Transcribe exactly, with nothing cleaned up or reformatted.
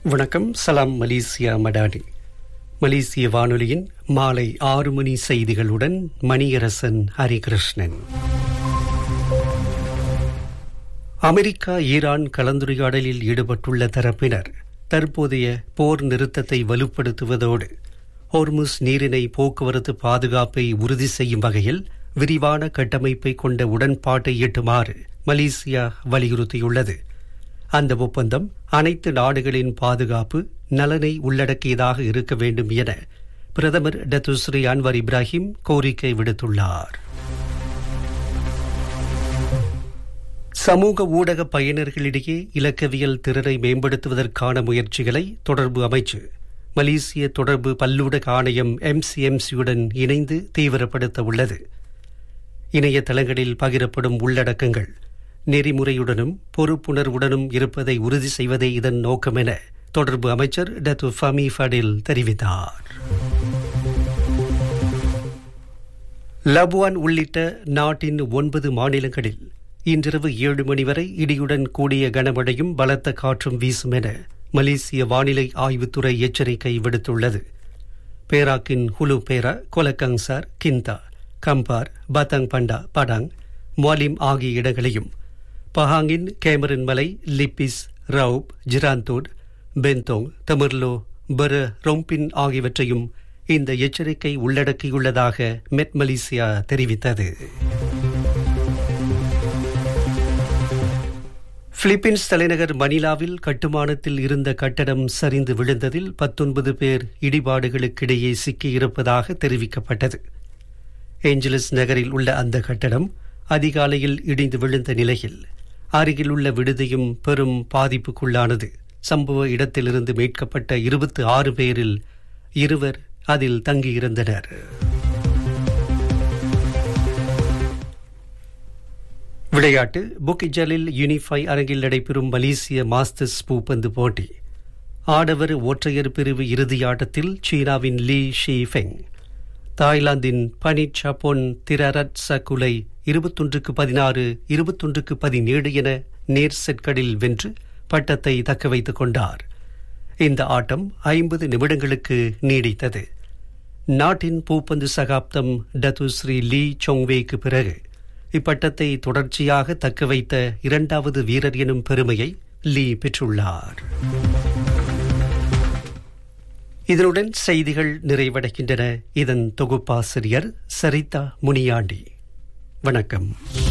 வணக்கம். சலாம் மலேசியா மடானி. மலேசிய வானொலியின் மாலை ஆறு மணி செய்திகளுடன் மணியரசன் ஹரிகிருஷ்ணன். அமெரிக்கா ஈரான் கலந்துரையாடலில் ஈடுபட்டுள்ள தரப்பினர் தற்போதைய போர் நிறுத்தத்தை வலுப்படுத்துவதோடு ஹோர்முஸ் நீரிணை போக்குவரத்து பாதுகாப்பை உறுதி செய்யும் வகையில் விரிவான கட்டமைப்பை கொண்ட உடன்பாட்டை எட்டுமாறு மலேசியா வலியுறுத்தியுள்ளது. அந்த ஒப்பந்தம் அனைத்து நாடுகளின் பாதுகாப்பு நலனை உள்ளடக்கியதாக இருக்க வேண்டும் என பிரதமர் டத்துஸ்ரீ அன்வர் இப்ராஹிம் கோரிக்கை விடுத்துள்ளார். சமூக ஊடக பயனர்களிடையே இலக்கவியல் திறனை மேம்படுத்துவதற்கான முயற்சிகளை தொடர்பு அமைச்சு மலேசிய தொடர்பு பல்லூடக ஆணையம் எம்சிஎம்சியுடன் இணைந்து தீவிரப்படுத்த உள்ளது. இணையதளங்களில் பகிரப்படும் உள்ளடக்கங்கள் நெறிமுறையுடனும் பொறுப்புணர்வுடனும் இருப்பதை உறுதி செய்வதே இதன் நோக்கம் என தொடர்பு அமைச்சர் டத்து ஃபமி ஃபடில் தெரிவித்தார். லபுவான் உள்ளிட்ட நாட்டின் ஒன்பது மாநிலங்களில் இன்றிரவு ஏழு மணி வரை இடியுடன் கூடிய கனமழையும் பலத்த காற்றும் வீசும் என மலேசிய வானிலை ஆய்வுத்துறை எச்சரிக்கை விடுத்துள்ளது. பேராக்கின் ஹுலு பேரா, கொலக்கங்சார், கிந்தா, கம்பார், பத்தங் பண்டா, படாங், மொலிம் ஆகிய இடங்களையும், பஹாங்கின் கேமரன் மலை, லிப்பிஸ், ரவுப், ஜிராந்தோட், பென்தோங், தமிர்லோ, பர, ரொம்பின் ஆகியவற்றையும் இந்த எச்சரிக்கை உள்ளடக்கியுள்ளதாக மெட் மலேசியா தெரிவித்தது. பிலிப்பீன்ஸ் தலைநகர் மணிலாவில் கட்டுமானத்தில் இருந்த கட்டடம் சரிந்து விழுந்ததில் பத்தொன்பது பேர் இடிபாடுகளுக்கிடையே சிக்கியிருப்பதாக தெரிவிக்கப்பட்டது. ஏஞ்சலஸ் நகரில் உள்ள அந்த கட்டடம் அதிகாலையில் இடிந்து விழுந்த நிலையில் அருகில் உள்ள விடுதியும் பெரும் பாதிப்புக்குள்ளானது. சம்பவ இடத்திலிருந்து மீட்கப்பட்ட இருபத்தி ஆறு பேரில் இருவர் அதில் தங்கியிருந்தனர். விளையாட்டு. புக்கிஜலில் யூனிஃபை அரங்கில் நடைபெறும் மலேசிய மாஸ்டர்ஸ் பூப்பந்து போட்டி ஆடவர் ஒற்றையர் பிரிவு இறுதியாட்டத்தில் சீனாவின் லீ ஷி ஃபெங் தாய்லாந்தின் பனிட் சாப்போன் திரரட் சகுலை இருபத்தொன்றுக்கு பதினாறு இருபத்தொன்றுக்கு பதினேழு என நேர் செட்களில் வென்று பட்டத்தை தக்க வைத்துக் கொண்டார். இந்த ஆட்டம் ஐம்பது நிமிடங்களுக்கு நீடித்தது. நாட்டின் பூப்பந்து சகாப்தம் டத்துஸ்ரீ லீ சொங்வேக்கு பிறகு இப்பட்டத்தை தொடர்ச்சியாக தக்க வைத்த இரண்டாவது வீரர் எனும் பெருமையை லீ பெற்றுள்ளார். இதனுடன் செய்திகள் நிறைவடைகின்றன. இதன் தொகுப்பாசிரியர் சரிதா முனியாண்டி. வணக்கம்.